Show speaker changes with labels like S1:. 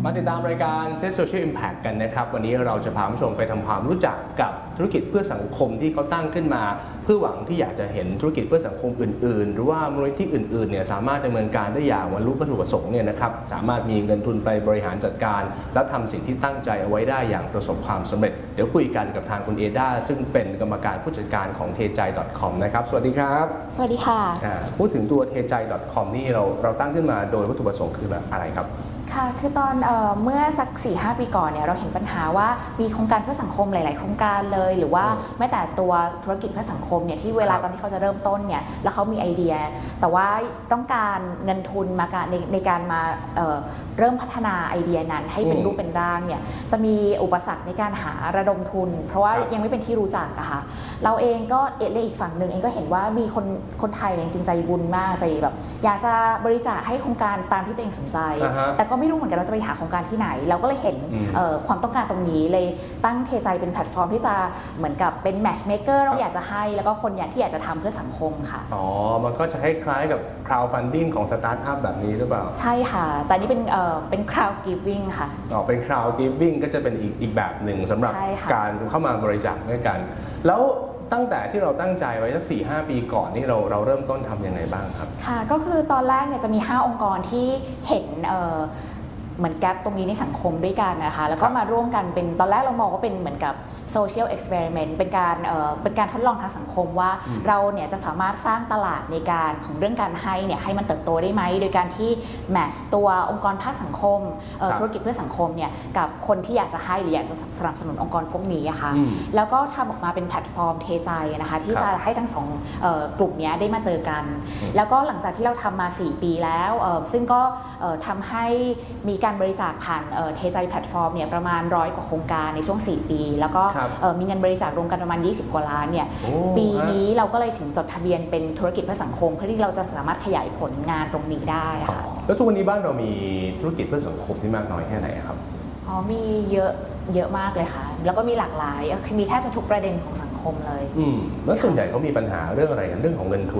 S1: มาติดตามรายการ Set Social Impact กันนะครับวันนี้เราจะพาผู้ชมไปทำความรู้จักกับธุรกิจเพื่อสังคมที่เขาตั้งขึ้นมาเพื่อหวังที่อยากจะเห็นธุรกิจเพื่อสังคมอื่นๆหรือว่ามูลนิธิอื่นๆเนี่ยสามารถดำเนินการได้อย่างบรรลุวัตถุประสงค์เนี่ยนะครับสามารถมีเงินทุนไปบริหารจัดการและทำสิ่งที่ตั้งใจเอาไว้ได้อย่างประสบความสำเร็จเดี๋ยวคุยกันกับทางคุณเอด้าซึ่งเป็นกรรมการผู้จัดการของ tejai.com นะครับสวัสดีครับ
S2: สวัสดีค่ะ
S1: พูดถึงตัว tejai.com นี่เราตั้งขึ้นมาโดยวัตถุประสงค์คืออะไรครับ
S2: ค่ะคือตอนเมื่อสัก 4-5 ปีก่อนเนี่ยเราเห็นปัญหาว่ามีโครงการเพื่อสังคมหลายๆโครงการเลยหรือว่าแม้แต่ตัวธุรกิจเพื่อสังคมเนี่ยที่เวลาตอนที่เขาจะเริ่มต้นเนี่ยแล้วเขามีไอเดียแต่ว่าต้องการเงินทุนมาในการมาเริ่มพัฒนาไอเดียนั้นให้เป็นรูปเป็นร่างเนี่ยจะมีอุปสรรคในการหาระดมทุนเพราะว่ายังไม่เป็นที่รู้จักอะค่ะเราเองก็ในอีกฝั่งหนึ่งเองก็เห็นว่ามีคนไทยเนี่ยจริงใจบุญมากใจแบบอยากจะบริจาคให้โครงการตามที่ตัวเองสนใจแต่ก็ไม่รู้เหมือนกันเราจะไปหาโครงการที่ไหนเราก็เลยเห็นความต้องการตรงนี้เลยตั้งเทใจเป็นแพลตฟอร์มที่จะเหมือนกับเป็นแมทช์เมคเกอร์เราอยากจะให้แล้วก็คนที่อยากจะทำเพื่อสังคมค่ะ
S1: มันก็จะคล้ายๆกับ crowdfunding ของสตาร์ทอัพแบบนี้หรือเปล่า
S2: ใช่ค่ะแต่นี่เป็น crowd giving ค่ะ
S1: เป็น crowd giving ก็จะเป็นอีกแบบหนึ่งสำหรับการเข้ามาบริจาคด้วยกันแล้วตั้งแต่ที่เราตั้งใจไว้สัก 4-5 ปีก่อนนี่เราเริ่มต้นทำยังไงบ้างครับ
S2: ค่ะก็คือตอนแรกเนี่ยจะมี5องค์กรที่เห็นเหมือนแกลบตรงนี้ในสังคมด้วยกันนะคะแล้วก็มาร่วมกันเป็นตอนแรกเรามองว่าเป็นเหมือนกับโซเชียลเอ็กซ์เพร์เมนต์เป็นการทดลองทางสังคมว่าเราเนี่ยจะสามารถสร้างตลาดในการของเรื่องการให้เนี่ยให้มันเติบโตได้ไหมโดยการที่แมทช์ตัวองค์กรภาคสังคมธุรกิจเพื่อสังคมเนี่ยกับคนที่อยากจะให้หรืออยากจะสนับสนุนองค์กรพวกนี้อะค่ะแล้วก็ทำออกมาเป็นแพลตฟอร์มเทใจนะคะที่จะให้ทั้งสองกลุ่มนี้ได้มาเจอกันแล้วก็หลังจากที่เราทำมา4 ปีแล้วซึ่งก็ทำให้มีการบริจาคผ่านเทใจแพลตฟอร์มเนี่ยประมาณ100 กว่าโครงการในช่วง4 ปีแล้วก็มีเงินบริจาครวมกันประมาณ20 กว่าล้านเนี่ยปีนี้เราก็เลยถึงจดทะเบียนเป็นธุรกิจเพื่อสังคมเพื่อที่เราจะสามารถขยายผลงานตรงนี้ได้ค่ะ
S1: แล้วทุกวันนี้บ้านเรามีธุรกิจเพื่อสังคมที่มากน้อยแค่ไหนครับ
S2: มีเยอะมากเลยค่ะแล้วก็มีหลากหลายคือมีแทบจะทุกประเด็นของสังคมเลย
S1: แล้วส่วนใหญ่เขามีปัญหาเรื่องอะไรกันเรื่องของเงินทุน